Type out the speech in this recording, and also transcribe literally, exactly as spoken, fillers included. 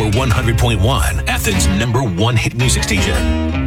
Power one hundred point one, Athens' number one hit music station.